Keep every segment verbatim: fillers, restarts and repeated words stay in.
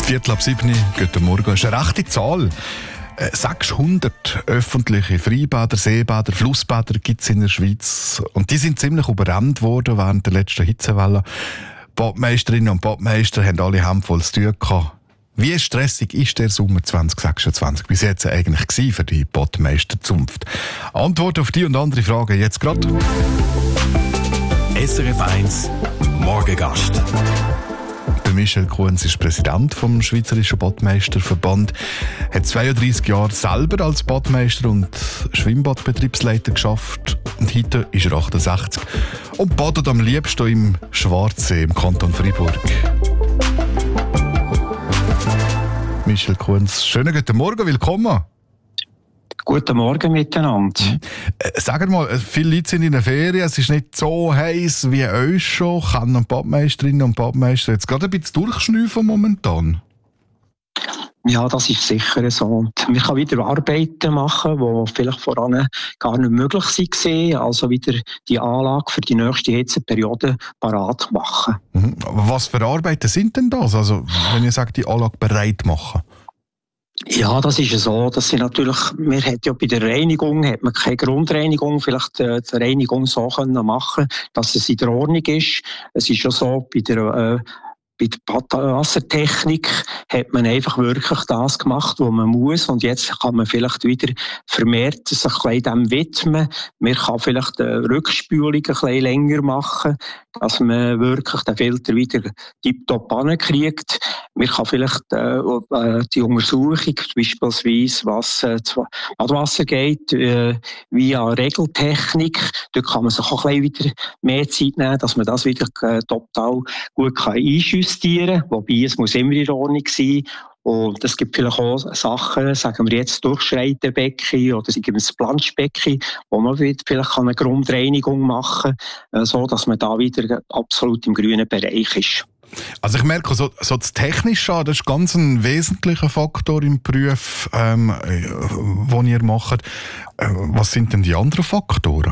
Viertel ab sieben, guten Morgen. Das ist eine rechte Zahl. sechshundert öffentliche Freibäder, Seebäder, Flussbäder gibt es in der Schweiz. Und die sind ziemlich überrannt worden während der letzten Hitzewelle. Badmeisterinnen und Badmeister haben alle handvoll zu tun gehabt. Wie stressig ist der Sommer zwanzig sechsundzwanzig bis jetzt eigentlich gewesen für die Badmeisterzunft? Antwort auf die und andere Fragen jetzt gerade. S R F eins Morgengast. Der Michel Kuhns ist Präsident vom Schweizerischen Badmeisterverband, hat zweiunddreissig Jahre selber als Badmeister und Schwimmbadbetriebsleiter geschafft und heute ist er achtundsechzig und badet am liebsten im Schwarzsee im Kanton Freiburg. Michel Kuhns, schönen guten Morgen, willkommen. Guten Morgen miteinander. Äh, sag mal, viele Leute sind in der Ferien, es ist nicht so heiß wie euch schon. Können Badmeisterinnen und Badmeister jetzt gerade ein bisschen durchschnüffeln momentan? Ja, das ist sicher so. Und man kann wieder Arbeiten machen, die vielleicht voran gar nicht möglich waren. Also wieder die Anlage für die nächste Hitzeperiode parat machen. Mhm. Was für Arbeiten sind denn das? Also, wenn ihr sagt, die Anlage bereit machen? Ja, das ist ja so. Das sind natürlich, man hat ja bei der Reinigung hat man keine Grundreinigung, vielleicht äh, die Reinigung so können machen, dass es in der Ordnung ist. Es ist ja so, bei der äh, Bei der Badwassertechnik hat man einfach wirklich das gemacht, was man muss. Und jetzt kann man vielleicht wieder vermehrt sich ein bisschen dem widmen. Man kann vielleicht die Rückspülung ein bisschen länger machen, dass man wirklich den Filter wieder tiptop ankriegt. Man kann vielleicht äh, die Untersuchung, beispielsweise was äh, das Badwasser geht, äh, via Regeltechnik, dort kann man sich auch ein bisschen wieder mehr Zeit nehmen, dass man das wieder äh, total gut kann einschüssen kann. Wobei, es muss immer in Ordnung sein. Und es gibt vielleicht auch Sachen, sagen wir jetzt Durchschreitenbecken oder ein Planschbecken, wo man vielleicht eine Grundreinigung machen kann, so dass man da wieder absolut im grünen Bereich ist. Also ich merke, so, so das Technische, das ist ganz ein wesentlicher Faktor im Beruf, ähm, den ihr macht. Äh, was sind denn die anderen Faktoren?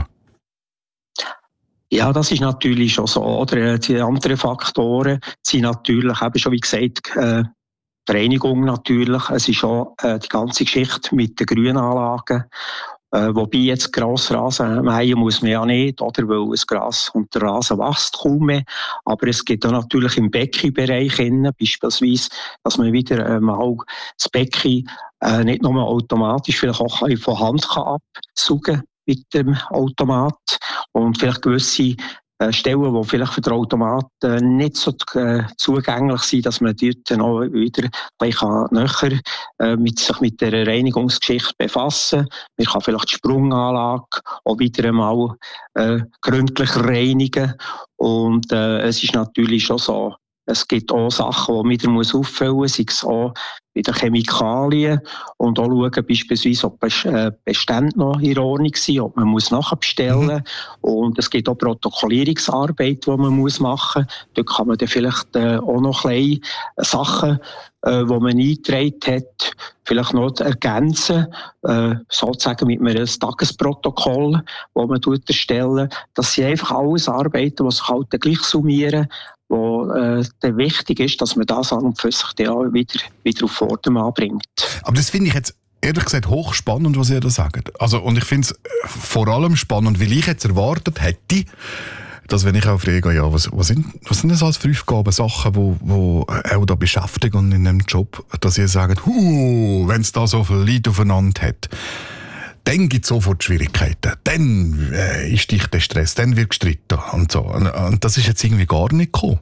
Ja, das ist natürlich schon so. Oder die anderen Faktoren sind natürlich, eben schon wie gesagt, äh, die Reinigung natürlich. Es ist auch äh, die ganze Geschichte mit den Grünanlagen. Äh, wobei jetzt Grassrasen mähen muss man ja nicht, oder? Weil das Gras und der Rasen wächst kaum mehr. Aber es gibt auch natürlich im Beckenbereich innen, beispielsweise, dass man wieder äh, mal das Becken äh, nicht nur automatisch, vielleicht auch von Hand kann absaugen mit dem Automat. Und vielleicht gewisse äh, Stellen, die vielleicht für den Automat äh, nicht so äh, zugänglich sind, dass man dort dann auch wieder kann näher äh, mit sich mit der Reinigungsgeschichte befassen. Man kann vielleicht die Sprunganlage auch wieder einmal äh, gründlich reinigen. Und äh, es ist natürlich schon so, es gibt auch Sachen, die man wieder muss auffüllen muss, sei es auch bei den Chemikalien und auch schauen, beispielsweise, ob Bestände noch in Ordnung sind, ob man muss nachbestellen muss. Mhm. Und es gibt auch Protokollierungsarbeit, die man muss machen muss. Dort kann man dann vielleicht äh, auch noch kleine Sachen, äh, die man eingetragen hat, vielleicht noch ergänzen, äh, sozusagen mit einem Tagesprotokoll, das man erstellen. Das sind einfach alles Arbeiten, die sich halt gleich summieren, wo äh, der wichtig ist, dass man das an und für sich dann wieder, wieder auf Vordermann bringt. Aber das finde ich jetzt ehrlich gesagt hochspannend, was ihr da sagt. Also, und ich finde es vor allem spannend, weil ich jetzt erwartet hätte, dass wenn ich auch frage, ja, was, was, sind, was sind das als für Aufgaben, Sachen, die wo, wo auch da beschäftigen in einem Job, dass ihr sagt, huh, wenn es da so viele Leute aufeinander hat, dann gibt es sofort Schwierigkeiten. Dann äh, ist dich der Stress, dann wird gestritten und so. Und, und das ist jetzt irgendwie gar nicht gekommen.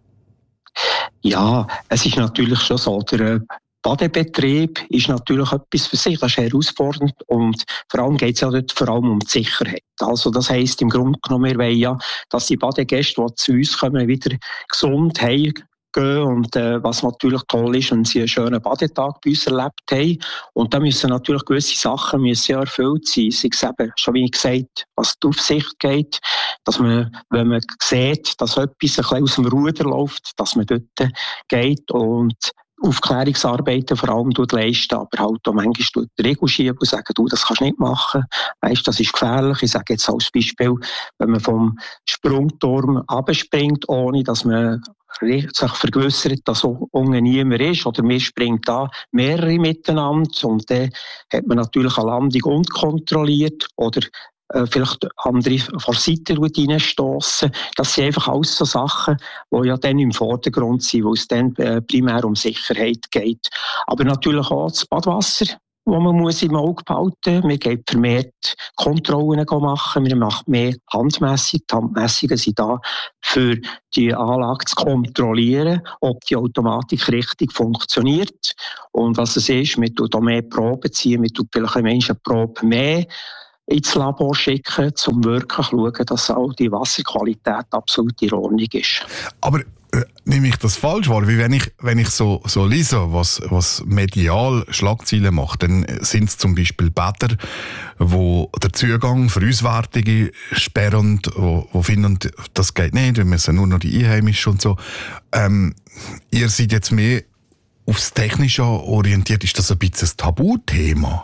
Ja, es ist natürlich schon so. Der Badebetrieb ist natürlich etwas für sich, das ist herausfordernd und vor allem geht es ja dort vor allem um die Sicherheit. Also das heisst im Grunde genommen, wir wollen ja, dass die Badegäste, die zu uns kommen, wieder gesund heim gehen und äh, was natürlich toll ist, wenn sie einen schönen Badetag bei uns erlebt haben. Und da müssen natürlich gewisse Sachen müssen ja erfüllt sein. Sei es eben, schon wie gesagt, was die Aufsicht geht, dass man, wenn man sieht, dass etwas ein bisschen aus dem Ruder läuft, dass man dort geht und Aufklärungsarbeiten vor allem leisten, aber halt auch manchmal die Regel schieben und sagen, du, das kannst du nicht machen. Weißt, das ist gefährlich. Ich sage jetzt als Beispiel, wenn man vom Sprungturm abspringt, ohne dass man sich vergewissert, dass unten niemand ist, oder man springt da mehrere miteinander und dann hat man natürlich eine Landung unkontrolliert oder äh, vielleicht andere von der Seite reinstossen. Das sind einfach alles so Sachen, die ja dann im Vordergrund sind, wo es dann äh, primär um Sicherheit geht. Aber natürlich auch das Badwasser, wo man muss im Auge behalten muss. Wir gehen vermehrt Kontrollen machen, wir machen mehr Handmessungen. Die Handmessungen sind da, für die Anlage zu kontrollieren, ob die Automatik richtig funktioniert. Und was es ist, man tut auch mehr Proben ziehen, man tut vielleicht Menschen Proben mehr ins Labor schicken, um wirklich zu schauen, dass auch die Wasserqualität absolut in Ordnung ist. Aber äh, nehme ich das falsch wahr? Wie wenn ich, wenn ich so, so lese, was, was medial Schlagzeilen macht, dann sind es zum Beispiel Bäder, wo der Zugang für Auswärtige sperren, wo, wo finden, das geht nicht, wir müssen nur noch die Einheimischen und so. Ähm, ihr seid jetzt mehr aufs Technische orientiert. Ist das ein bisschen ein Tabuthema?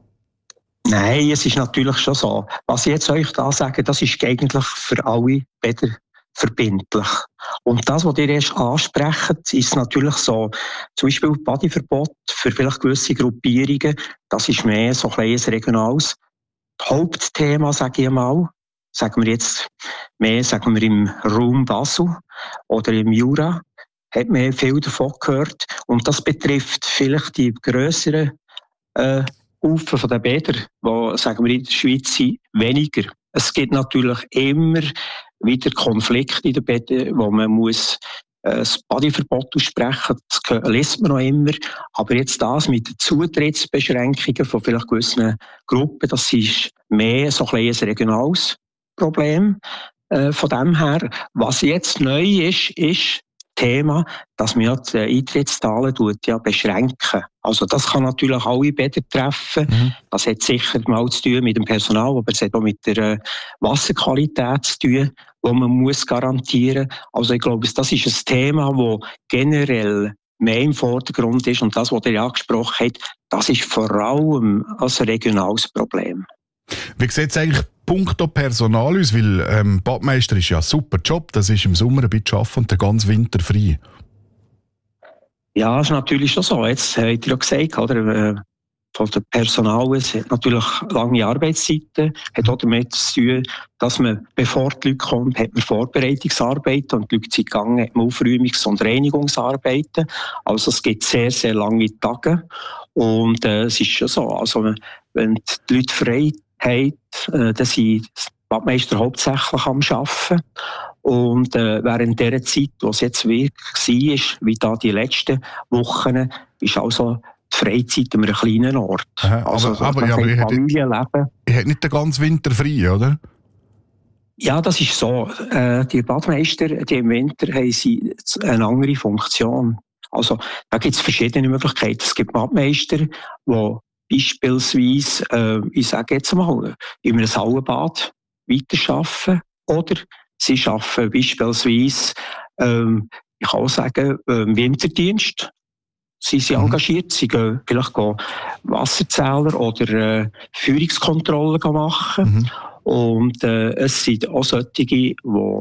Nein, es ist natürlich schon so. Was ich jetzt euch da sage, das ist eigentlich für alle Bäder verbindlich. Und das, was ihr erst ansprecht, ist natürlich so, zum Beispiel Badeverbot für vielleicht gewisse Gruppierungen, das ist mehr so ein kleines regionales Hauptthema, sage ich mal. Sagen wir jetzt mehr, sagen wir im Raum Basel oder im Jura, hat man viel davon gehört. Und das betrifft vielleicht die grösseren äh, Haufen von den Bädern, die, sagen wir, in der Schweiz sind, weniger. Es gibt natürlich immer wieder Konflikte in den Bädern, wo man muss äh, das Badeverbot aussprechen muss. Das liest man noch immer. Aber jetzt das mit den Zutrittsbeschränkungen von vielleicht gewissen Gruppen, das ist mehr so ein kleines regionales Problem. Äh, von dem her, was jetzt neu ist, ist Thema, dass man ja die Eintrittszahlen ja beschränken. Also das kann natürlich alle Bäder treffen. Mhm. Das hat sicher mal zu tun mit dem Personal, aber es hat auch mit der äh, Wasserqualität zu tun, die man muss garantieren muss. Also ich glaube, das ist ein Thema, das generell mehr im Vordergrund ist. Und das, was ihr angesprochen habt, das ist vor allem ein regionales Problem. Wie sieht es eigentlich punkto Personal aus? Weil ähm, Badmeister ist ja ein super Job, das ist im Sommer ein bisschen arbeiten und den ganzen Winter frei. Ja, das ist natürlich schon so. Jetzt habt ihr ja gesagt, oder, von dem Personal, es hat natürlich lange Arbeitszeiten, hat auch damit zu tun, dass man, bevor die Leute kommen, hat man Vorbereitungsarbeiten und die Leute sind gegangen, hat man Aufräumungs- und Reinigungsarbeiten. Also es gibt sehr, sehr lange Tage. Und äh, es ist schon so, also wenn die Leute frei haben, äh, dann sind die Badmeister hauptsächlich am Arbeiten. Und äh, während dieser Zeit, wo es jetzt wirklich war, wie da die letzten Wochen, ist also die Freizeit an einem kleinen Ort. Aha, also aber, aber, ja, aber ich Familienleben. Ich hätte nicht den ganzen Winter frei, oder? Ja, das ist so. Äh, die Badmeister, die im Winter haben sie eine andere Funktion. Also da gibt es verschiedene Möglichkeiten. Es gibt Badmeister, die beispielsweise, äh, ich sage jetzt mal, in einem Sauenbad weiterarbeiten oder sie arbeiten beispielsweise, ähm, ich kann auch sagen, im Winterdienst. Sie sind mhm. engagiert, sie gehen vielleicht gehen Wasserzähler oder äh, Führungskontrollen machen. Mhm. Und äh, es sind auch solche, die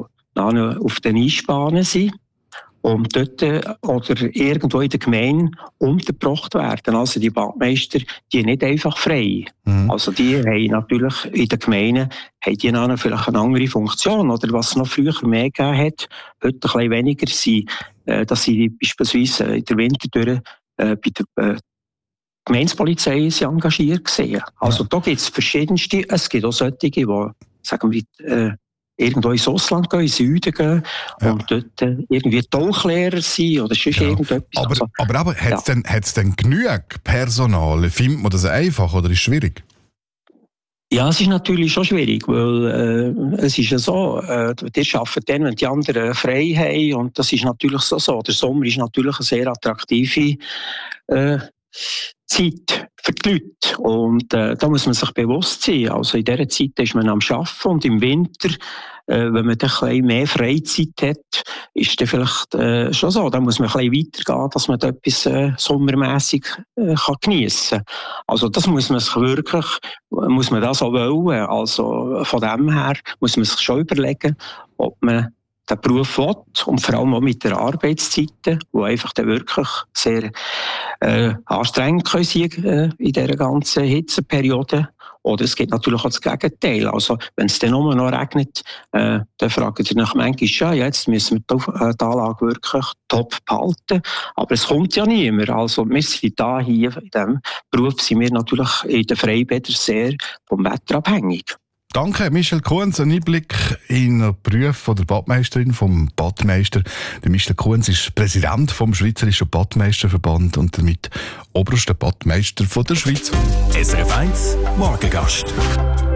auf den Einspannen sind und dort äh, oder irgendwo in der Gemeinde untergebracht werden. Also die Badmeister, die nicht einfach frei. Mhm. Also die haben natürlich in der Gemeinde haben die dann vielleicht eine andere Funktion. Oder was es noch früher mehr gegeben hat, heute ein bisschen weniger, sind, äh, dass sie beispielsweise in der Winter äh, bei der äh, Gemeindepolizei sind engagiert gesehen. Also ja. Da gibt es verschiedenste. Es gibt auch solche, die, sagen wir, äh, irgendwo ins Ausland gehen, ins Süden gehen ja. und dort äh, irgendwie Tauchlehrer sein oder sonst ja. irgendetwas. Aber, also, aber, aber hat es ja. denn, denn genug Personal? Findet man das einfach oder ist es schwierig? Ja, es ist natürlich schon schwierig, weil äh, es ist ja so, äh, die arbeiten dann, wenn die anderen frei haben und das ist natürlich so. so. Der Sommer ist natürlich eine sehr attraktive äh, Zeit für die Leute und äh, da muss man sich bewusst sein. Also in dieser Zeit ist man am Arbeiten und im Winter, äh, wenn man dann ein bisschen mehr Freizeit hat, ist dann vielleicht äh, schon so. Da muss man ein bisschen weitergehen, dass man da etwas äh, sommermässig äh, kann geniessen kann. Also das muss man sich wirklich, muss man das auch wollen. Also von dem her muss man sich schon überlegen, ob man den Beruf will und vor allem auch mit der Arbeitszeiten, die einfach dann wirklich sehr äh, anstrengend können sein äh, in dieser ganzen Hitzeperiode. Oder es gibt natürlich auch das Gegenteil. Also, wenn es dann nur noch regnet, äh, dann fragen sie nach manchmal, ja, jetzt müssen wir die, äh, die Anlage wirklich top behalten. Aber es kommt ja niemand. Also, wir sind da hier, in diesem Beruf sind wir natürlich in den Freibädern sehr vom Wetter abhängig. Danke, Michel Kunz. Ein Einblick in den Beruf der Badmeisterin, vom Badmeister. Der Michel Kunz ist Präsident vom Schweizerischen Badmeisterverband und damit oberster Badmeister von der Schweiz. S R F eins Morgengast.